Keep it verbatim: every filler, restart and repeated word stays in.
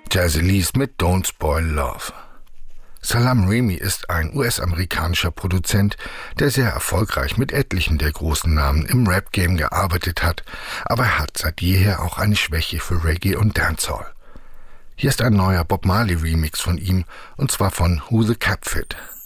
Jazzy Lees mit Don't Spoil Love. Salaam Remi ist ein U S-amerikanischer Produzent, der sehr erfolgreich mit etlichen der großen Namen im Rap-Game gearbeitet hat, aber er hat seit jeher auch eine Schwäche für Reggae und Dancehall. Hier ist ein neuer Bob Marley Remix von ihm, und zwar von Who the Cap Fit.